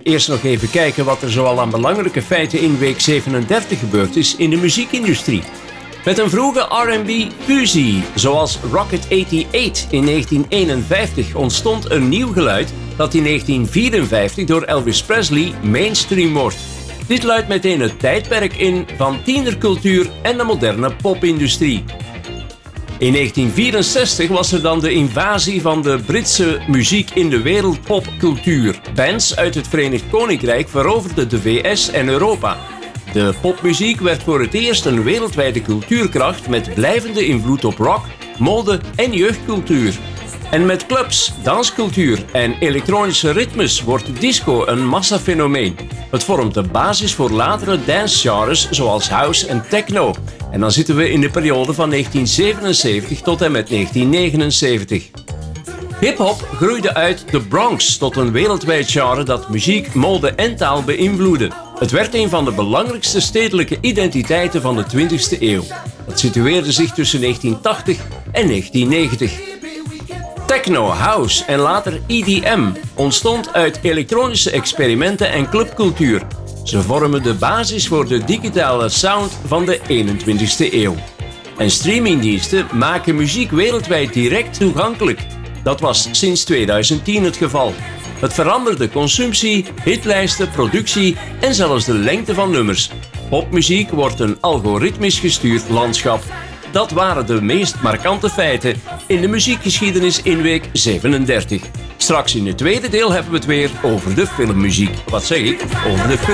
Eerst nog even kijken wat er zoal aan belangrijke feiten in week 37 gebeurd is in de muziekindustrie. Met een vroege R&B-fusie, zoals Rocket 88 in 1951, ontstond een nieuw geluid dat in 1954 door Elvis Presley mainstream wordt. Dit luidt meteen het tijdperk in van tienercultuur en de moderne popindustrie. In 1964 was er dan de invasie van de Britse muziek in de wereldpopcultuur. Bands uit het Verenigd Koninkrijk veroverden de VS en Europa. De popmuziek werd voor het eerst een wereldwijde cultuurkracht met blijvende invloed op rock, mode en jeugdcultuur. En met clubs, danscultuur en elektronische ritmes wordt disco een massafenomeen. Het vormt de basis voor latere dancegenres zoals house en techno. En dan zitten we in de periode van 1977 tot en met 1979. Hip-hop groeide uit de Bronx tot een wereldwijd genre dat muziek, mode en taal beïnvloedde. Het werd een van de belangrijkste stedelijke identiteiten van de 20e eeuw. Dat situeerde zich tussen 1980 en 1990. Techno, house en later EDM ontstond uit elektronische experimenten en clubcultuur. Ze vormen de basis voor de digitale sound van de 21e eeuw. En streamingdiensten maken muziek wereldwijd direct toegankelijk. Dat was sinds 2010 het geval. Het veranderde consumptie, hitlijsten, productie en zelfs de lengte van nummers. Popmuziek wordt een algoritmisch gestuurd landschap. Dat waren de meest markante feiten in de muziekgeschiedenis in week 37. Straks in het tweede deel hebben we het weer over de filmmuziek. Wat zeg ik? Over de film.